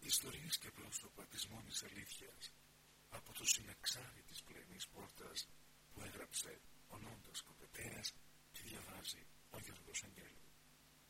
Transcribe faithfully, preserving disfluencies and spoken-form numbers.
Ιστορίες και πρόσωπα της μόνης αλήθειας από το συναξάρι της πλεηνής πόρτας που έγραψε ο Νόντας Κοπετέας και διαβάζει ο Γιώργος Αγγέλου.